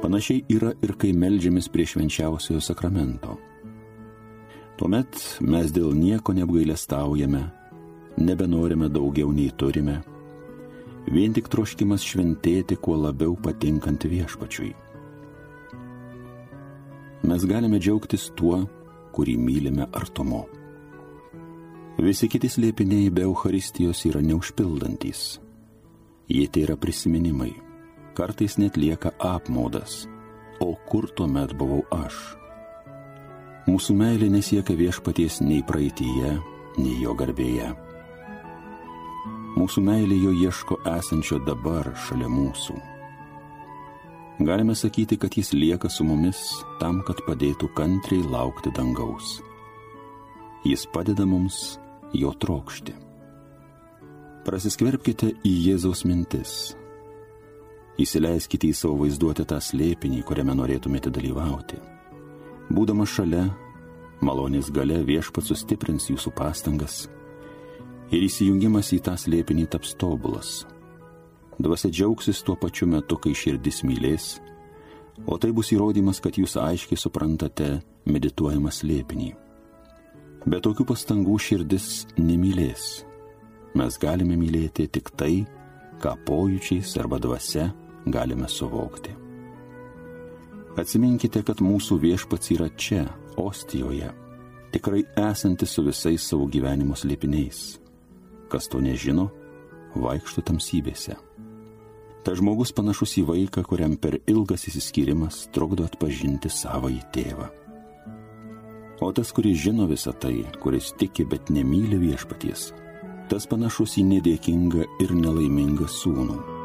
Panašiai yra ir kai meldžiamės prie švenčiausiojo sakramento. Tuomet mes dėl nieko neapgailestaujame, nebenorime daugiau nei turime, vien tik troškimas šventėti kuo labiau patinkant viešpačiui. Mes galime džiaugtis tuo, kurį mylime artumu. Visi kiti slėpiniai be Eucharistijos yra neužpildantys. Jie tai yra prisiminimai, kartais net lieka apmaudas. O kur tuomet buvau aš? Mūsų meilė nesiekia viešpaties nei praeityje, nei jo garbėje. Mūsų meilė jo ieško esančio dabar šalia mūsų. Galime sakyti, kad jis lieka su mumis tam, kad padėtų kantriai laukti dangaus. Jis padeda mums jo trokšti. Prasiskverbkite į Jėzaus mintis. Įsileiskite į savo vaizduotę tą slėpinį, kuriame norėtumėte dalyvauti. Būdamas šalia, malonės gale viešpats sustiprins jūsų pastangas ir įsijungimas į tą slėpinį taps tobulas. Dvasia džiaugsis tuo pačiu metu, kai širdis mylės, o tai bus įrodymas, kad jūs aiškiai suprantate medituojamą slėpinį. Be tokių pastangų širdis nemylės. Mes galime mylėti tik tai, ką pojūčiais arba dvasia galime suvokti. Atsiminkite, kad mūsų viešpats yra čia, Ostijoje, tikrai esantis su visais savo gyvenimo slėpiniais. Kas to nežino, vaikšto tamsybėse. Ta žmogus panašus į vaiką, kuriam per ilgas išsiskyrimas trukdo atpažinti savąjį tėvą. O tas, kuris žino visą tai, kuris tiki, bet nemyli viešpaties, tas panašus į nedėkingą ir nelaimingą sūnų.